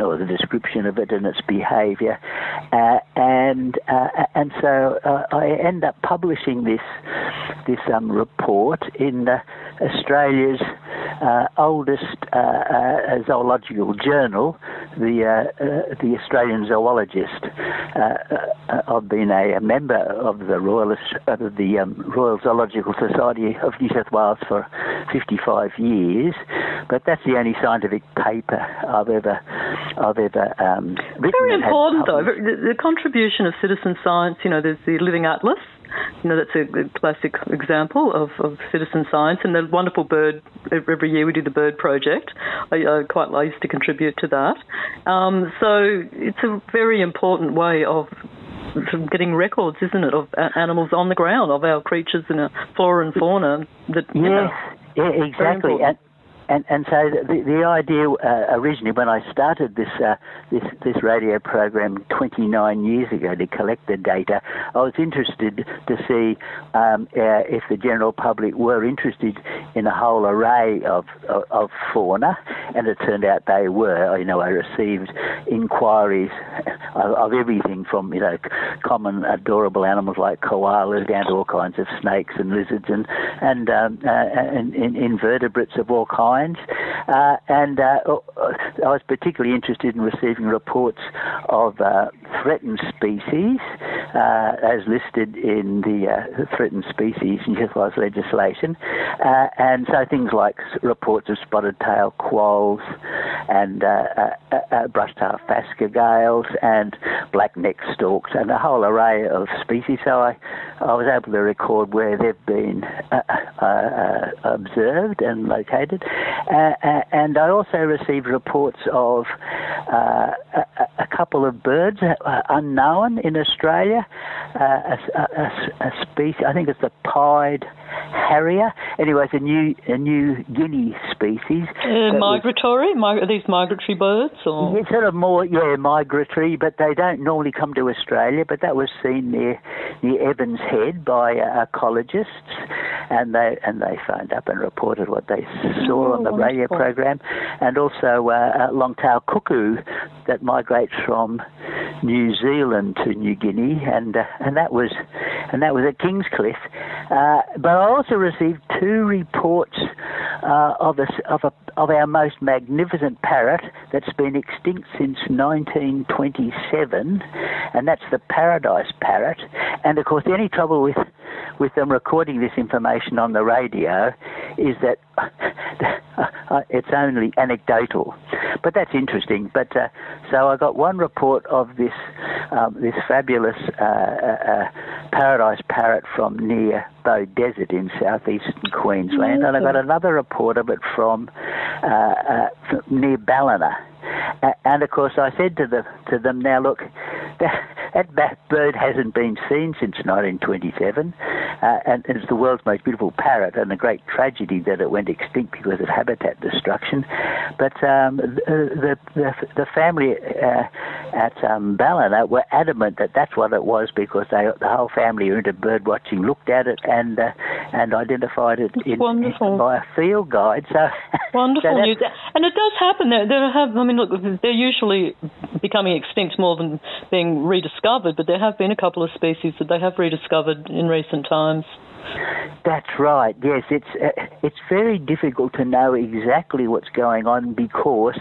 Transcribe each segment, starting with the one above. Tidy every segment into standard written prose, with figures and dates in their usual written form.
or the description of it and its behaviour, and so I end up publishing this report in Australia's oldest zoological journal, the Australian Zoologist. I've been a member of the Royal Zoological Society of New South Wales for 55 years, but that's the only scientific paper I've ever written. Very important, though. The contribution of citizen science. There's the Living Atlas. That's a classic example of citizen science, and the wonderful bird. Every year we do the bird project. I used to contribute to that. So it's a very important way of getting records, isn't it, of animals on the ground, of our creatures and our flora and fauna. Yeah, exactly. And so the idea originally, when I started this radio program 29 years ago to collect the data, I was interested to see if the general public were interested in a whole array of fauna, and it turned out they were. I received inquiries of everything from common adorable animals like koalas down to all kinds of snakes and lizards and invertebrates of all kinds. And I was particularly interested in receiving reports of threatened species as listed in the Threatened Species New South Wales legislation. And so things like reports of spotted-tailed quolls and brush-tailed phascogales and black-necked storks and a whole array of species. So I was able to record where they've been observed and located. And I also received reports of a couple of birds unknown in Australia, a species, I think it's the pied harrier. Anyway, it's a New Guinea species. Migratory? Are these migratory birds? Or? It's sort of more, migratory, but they don't normally come to Australia. But that was seen near Evans Head by ecologists, and they phoned up and reported what they saw on the radio program, and also a long-tailed cuckoo that migrates from New Zealand to New Guinea, and that was at Kingscliff. But I also received 2 reports of our most magnificent parrot that's been extinct since 1927, and that's the Paradise parrot. And of course, the only trouble with them recording this information on the radio is that it's only anecdotal, but that's interesting. But so I got one report of this fabulous Paradise parrot from near Bow Desert in southeastern Queensland, and I got another report of it from near Ballina. And of course, I said to them, now look, that bird hasn't been seen since 1927, and it's the world's most beautiful parrot, and a great tragedy that it went extinct because of habitat destruction. But the family at Ballina were adamant that that's what it was, because the whole family were into bird watching, looked at it, and identified it by a field guide. So wonderful news, and it does happen. They're usually becoming extinct more than being rediscovered, but there have been a couple of species that they have rediscovered in recent times. That's right. Yes, it's very difficult to know exactly what's going on, because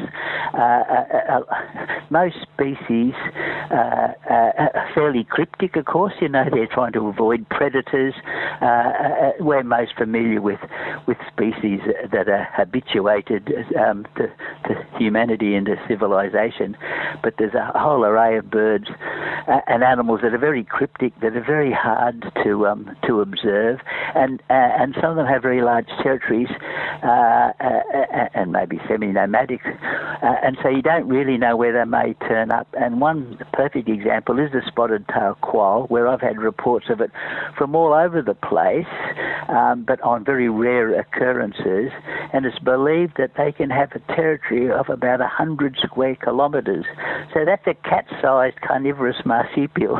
most species are fairly cryptic. Of course, they're trying to avoid predators. We're most familiar with species that are habituated to humanity and to civilization, but there's a whole array of birds and animals that are very cryptic, that are very hard to observe. And some of them have very large territories and maybe semi-nomadic, and so you don't really know where they may turn up. And one perfect example is the spotted-tailed quoll, where I've had reports of it from all over the place, but on very rare occurrences, and it's believed that they can have a territory of about 100 square kilometres. So that's a cat-sized carnivorous marsupial.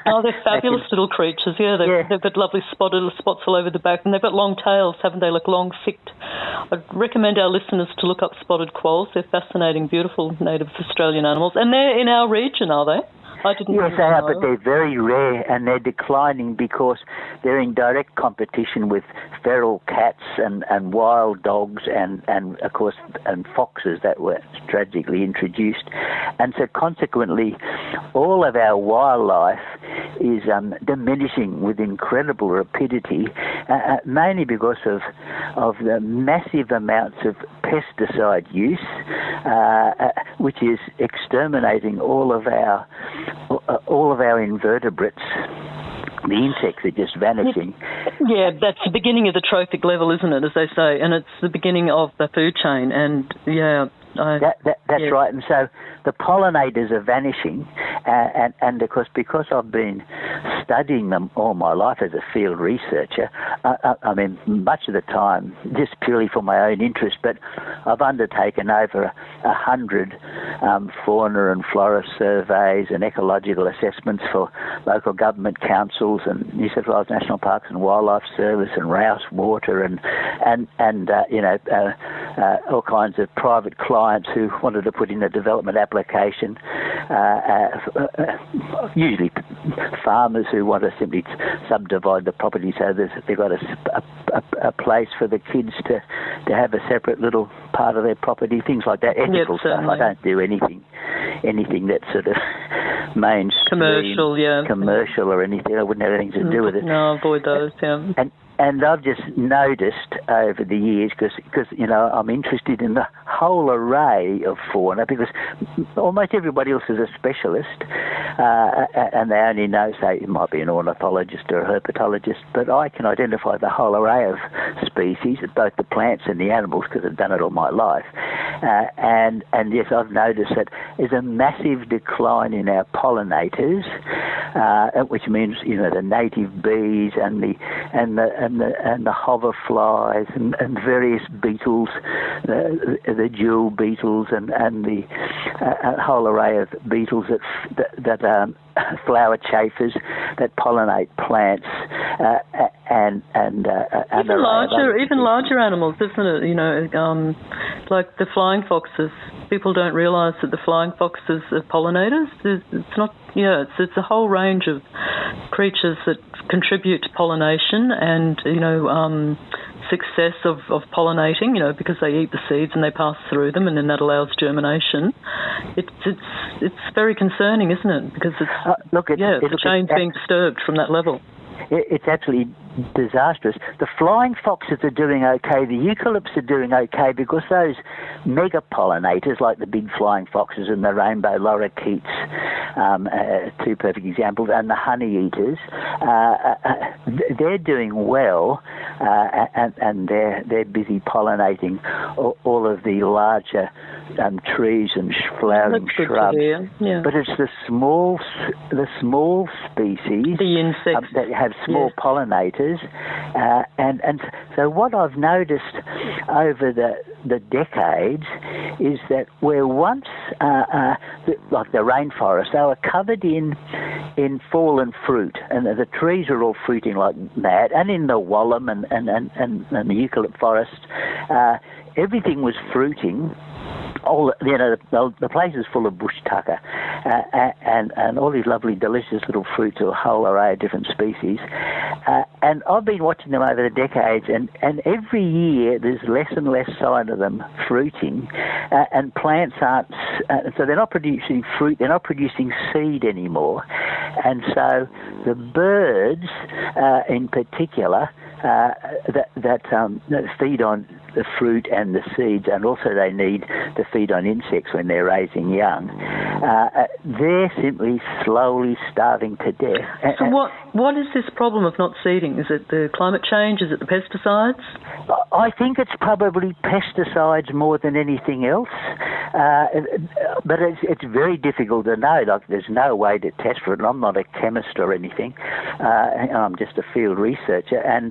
Oh, they're fabulous little creatures. Yeah, they've got lovely spots all over the back, and they've got long tails, haven't they? Like long, thick. I'd recommend our listeners to look up spotted quolls. They're fascinating, beautiful native Australian animals, and they're in our region, are they? Yes, they are, but they're very rare and they're declining because they're in direct competition with feral cats and wild dogs and of course, and foxes that were tragically introduced. And so consequently, all of our wildlife is diminishing with incredible rapidity, mainly because of the massive amounts of pesticide use, which is exterminating all of our invertebrates. The insects are just vanishing. Yeah, that's the beginning of the trophic level, isn't it, as they say? And it's the beginning of the food chain. And, yeah... That's right. And so the pollinators are vanishing, and of course, because I've been studying them all my life as a field researcher, I mean, much of the time, just purely for my own interest, but I've undertaken over 100 fauna and flora surveys and ecological assessments for local government councils and New South Wales National Parks and Wildlife Service and Rouse Water and all kinds of private clients who wanted to put in a development application, usually farmers who want to simply subdivide the property so they've got a place for the kids to have a separate little part of their property, things like that, ethical stuff. I don't do anything that's sort of mainstream, commercial or anything. I wouldn't have anything to do with it. No, avoid those, yeah. And I've just noticed over the years, because I'm interested in the whole array of fauna, because almost everybody else is a specialist, and they only know, say, it might be an ornithologist or a herpetologist, but I can identify the whole array of species, both the plants and the animals, because I've done it all my life. And yes, I've noticed that there's a massive decline in our pollinators, which means the native bees and the hoverflies and various beetles, the jewel beetles and the whole array of beetles that flower chafers that pollinate plants and even larger animals, isn't it? Like the flying foxes. People don't realise that the flying foxes are pollinators. It's not. It's a whole range of creatures that contribute to pollination and success of pollinating, because they eat the seeds and they pass through them, and then that allows germination. It's very concerning, isn't it? Because the chain's being disturbed from that level. It's absolutely disastrous. The flying foxes are doing okay. The eucalypts are doing okay because those mega pollinators, like the big flying foxes and the rainbow lorikeets, two perfect examples, and the honey eaters, they're doing well, and they're busy pollinating all of the larger trees and flowering shrubs. Yeah. But it's the small species, the insects, that have small pollinators. And so what I've noticed over the decades is that where once, like the rainforest, they were covered in fallen fruit, and the trees are all fruiting like mad, and in the Wallam and the eucalypt forest, everything was fruiting. The place is full of bush tucker and all these lovely, delicious little fruits of a whole array of different species. And I've been watching them over the decades, and every year there's less and less sign of them fruiting, and plants aren't, so they're not producing fruit, they're not producing seed anymore. And so the birds, in particular, that feed on the fruit and the seeds, and also they need to feed on insects when they're raising young, they're simply slowly starving to death. So what is this problem of not seeding? Is it the climate change? Is it the pesticides? I think it's probably pesticides more than anything else, but it's very difficult to know. Like, there's no way to test for it, and I'm not a chemist or anything. I'm just a field researcher, and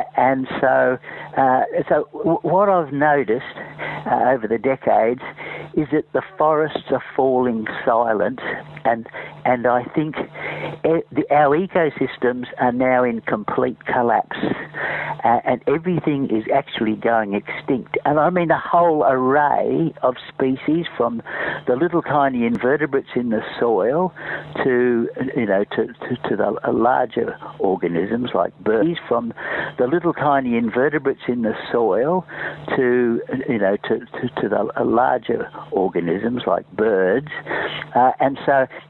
so what I've noticed over the decades is that the forests are falling silent, and I think our ecosystems are now in complete collapse, and everything is actually going extinct. And I mean a whole array of species, from the little tiny invertebrates in the soil to the larger organisms like birds, from the little tiny invertebrates in the soil to the larger organisms like birds, and so